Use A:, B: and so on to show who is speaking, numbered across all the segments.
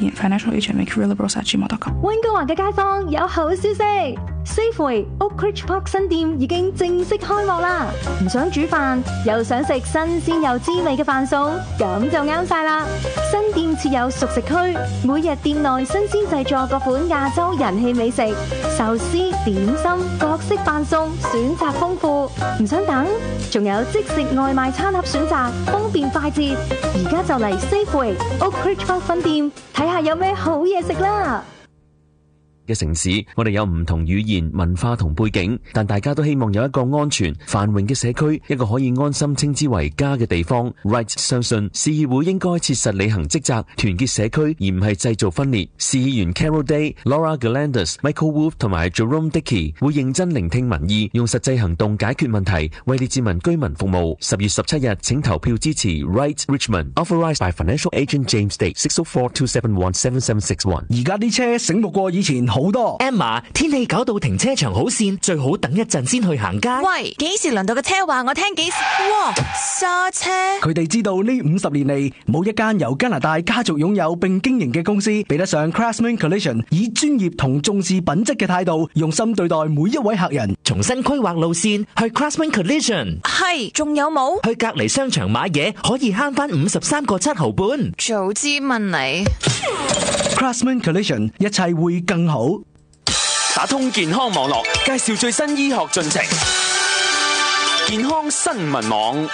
A: 電 Financial Agent vickyrillabros@gmail.com。
B: 溫哥華嘅街坊有好消息 ，Safeway Oakridge Park 新店已經正式開幕啦！唔想煮飯，又想食新鮮又滋味嘅飯餸，咁就啱晒啦！新店設有熟食區，每日店內新鮮製作各款亞洲人氣美食，壽司、點心、各式飯餸，選擇豐富。唔想等，仲有即食外賣餐盒選擇，方便快捷。而家就嚟 Safeway Oakridge Park 分店，睇下有咩好嘢食啦！
C: 嘅城市，我哋有唔同語言、文化同背景，但大家都希望有一個安全、繁榮嘅社區，一個可以安心稱之為家嘅地方。Right 相信市議會應該切實履行職責，團結社區，而唔係製造分裂。市議員 Carol Day、Laura Galandas、Michael Wolf 同埋 Jerome Dickey 會認真聆聽民意，用實際行動解決問題，為列治文居民服務。10月17日，請投票支持 Right Richmond。Authorized by Financial Agent James Day 604-271-7761。
D: 而家啲車醒目過以前好多。
E: Emma， 天氣搞到停車場好跣，最好等一陣先去行街。
F: 喂，幾時輪到個車話我聽幾時？哇，剎車！
D: 佢哋知道呢50年嚟，冇一間由加拿大家族擁有並經營嘅公司比得上 Craftsman Collision， 以專業同重視品質嘅態度，用心對待每一位客人。
E: 重新規劃路線去 Craftsman Collision。
F: 係，仲有冇？
E: 去隔離商場買嘢可以慳翻53個7毫半。
F: 早知問你。
D: Craftsman Collision， 一切會更好。
G: 打通健康網絡，介紹最新醫學進程。健康新聞網。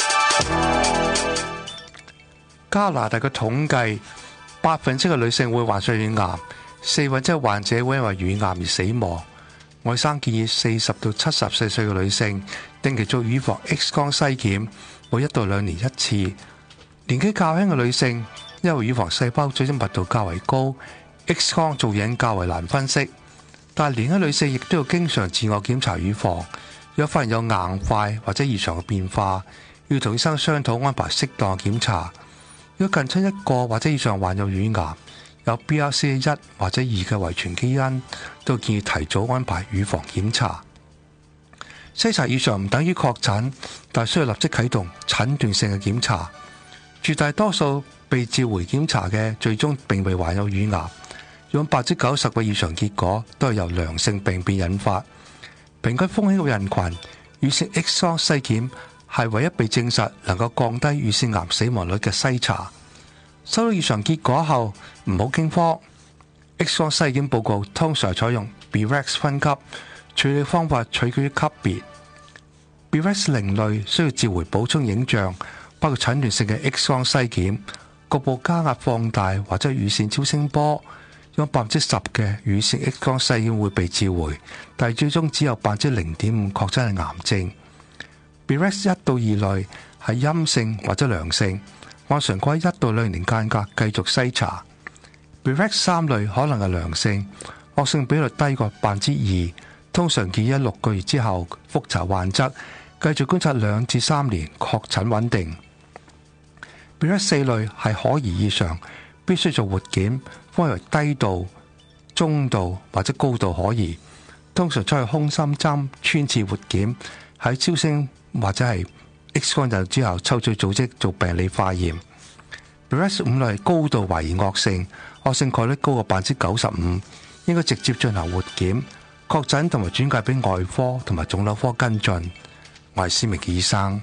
H: 加拿大嘅統計，7%嘅女性會患上乳癌，4%嘅患者會因為乳癌而死亡。外生建議40到74歲嘅女性定期做乳房 X 光篩檢，每1到2年1次。年紀較輕嘅女性，因為乳房細胞組織密度較為高， X 光造影較為難分析。但係年輕女性亦都要經常自我檢查乳房，若發現有硬塊或者異常嘅變化，要同醫生商討安排適當嘅檢查。如果近親一個或者以上患有乳癌，有 BRCA1 或者2嘅遺傳基因，都建議提早安排乳房檢查。篩查異常唔等於確診，但需要立即啟動診斷性嘅檢查。絕大多數被召回檢查嘅最終並未患有乳癌，用90%嘅異常結果都係由良性病變引發。平均風險嘅人群，乳腺 X 光篩檢係唯一被證實能夠降低乳腺癌死亡率嘅篩查。收到異常結果後唔好驚慌。X 光篩檢報告通常採用 BRAF 分級，處理方法取決於級別。BRAF 0類需要召回補充影像，包括診斷性嘅 X 光篩檢、局部加壓放大或者乳腺超聲波。有10%嘅乳腺 X 光篩檢會被召回，但係最終只有0.5%確診係癌症。BRAF 1到2類係陰性或者良性，按常規1到2年間隔繼續篩查。BRAF 3類可能係良性，惡性比率低過2%，通常建議6個月之後復查患側，繼續觀察2至3年，確診穩定。BRAF 4類係可疑異常，必須做活檢，分為低度、中度或者高度可疑，通常採用空心針穿刺活檢，喺超聲或者係 X 光鏡之後抽取組織做病理化驗。BRAF 5類高度懷疑惡性，惡性概率高過95%，應該直接進行活檢、確診同埋轉介俾外科同埋腫瘤科跟進。我係施明傑醫生。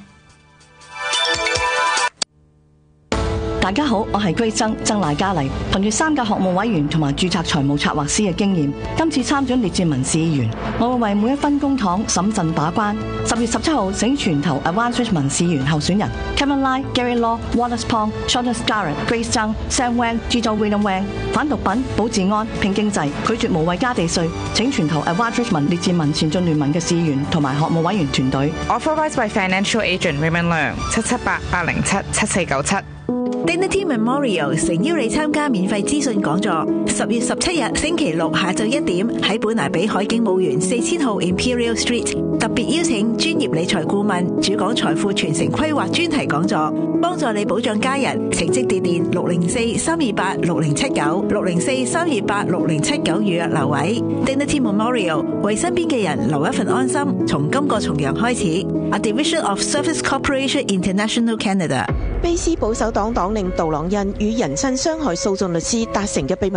I: 大家好，我係 Grace 曾賴嘉麗，憑住3屆學務委員同埋註冊財務策劃師嘅經驗，今次參選列治文市議員，我會為每一分公帑審慎把關。10月17號請全投 Advance Richmond 市議員候選人 Kevin Lai、Gary Law、Wallace Pong、Shonda Scarlett、Grace Zhang、Sam Wang、Gito William Wang， 反毒品、保治安、拼經濟，拒絕無謂加地稅。請全投 Advance Richmond 列治文前進聯盟嘅市議員同埋學務委員團隊。
J: Authorized by Financial Agent Raymond Leung 778-807-7497。
K: Dignity Memorial 誠邀你參加免費資訊講座，10月17日星期六下晝1點喺本拿比海景墓園4000號 Imperial Street， 特別邀請專業理財顧問主講財富傳承規劃專題講座，幫助你保障家人。成績跌電604-328-6079 604-328-6079預約留位。Dignity Memorial 為身邊嘅人留一份安心，從今個重陽開始。A Division of Service Corporation International Canada。
L: 卑斯保守黨黨領杜朗恩與人身傷害訴訟律師達成嘅秘密